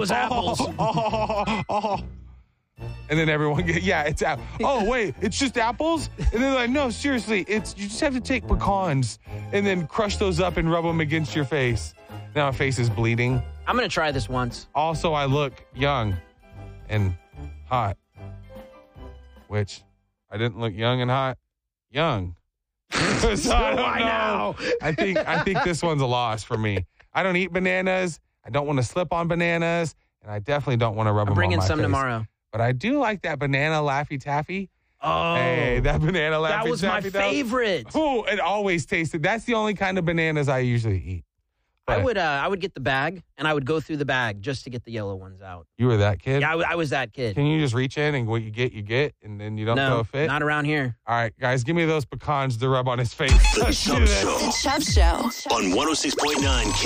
those apples. And then everyone it's apple. Oh, wait, it's just apples? And they're like, no, seriously, you just have to take pecans and then crush those up and rub them against your face. Now my face is bleeding. I'm going to try this once. Also, I look young and hot, which I didn't look young and hot. Young. So I don't know. I think this one's a loss for me. I don't eat bananas. I don't want to slip on bananas. And I definitely don't want to rub them on my face. I'm bringing some tomorrow. But I do like that banana Laffy Taffy. Oh. Hey, that banana Laffy Taffy. That was my favorite. Oh, it always tasted. That's the only kind of bananas I usually eat. But I would get the bag, and I would go through the bag just to get the yellow ones out. You were that kid? Yeah, I was that kid. Can you just reach in and what you get, and then you don't know a fit? Not around here. All right, guys, give me those pecans to rub on his face. The Chubb Show. The Chubb Show. On 106.9